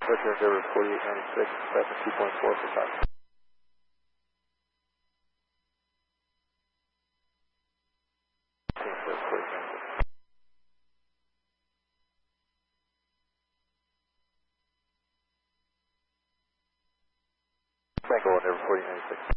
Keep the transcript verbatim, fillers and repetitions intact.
Roger, Endeavor forty-eight ninety-six, seven two point four for time. Tango, Endeavor forty-eight ninety-six.